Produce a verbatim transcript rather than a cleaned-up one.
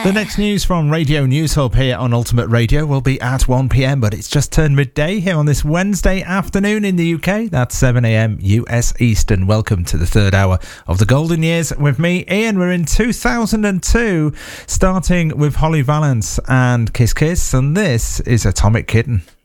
The next news from Radio News Hub here on Ultimate Radio will be at one p.m, but it's just turned midday here on this Wednesday afternoon in the U K. That's seven a.m. U S Eastern. Welcome to the third hour of the Golden Years with me, Ian. We're in two thousand two, starting with Holly Valance and Kiss Kiss, and this is Atomic Kitten.